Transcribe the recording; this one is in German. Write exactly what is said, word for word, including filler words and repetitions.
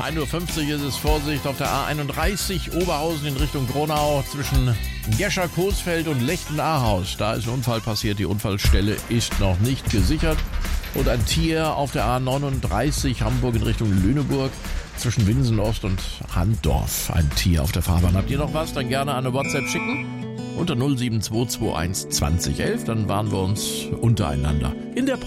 ein Uhr fünfzig ist es. Vorsicht auf der A einunddreißig Oberhausen in Richtung Gronau zwischen Gescher-Coesfeld und Lechten-Ahaus. Da ist ein Unfall passiert. Die Unfallstelle ist noch nicht gesichert. Und ein Tier auf der A neununddreißig Hamburg in Richtung Lüneburg zwischen Winsen-Ost und Handdorf. Ein Tier auf der Fahrbahn. Habt ihr noch was? Dann gerne eine WhatsApp schicken. Unter null sieben zwei zwei eins zwanzig elf. Dann waren wir uns untereinander in der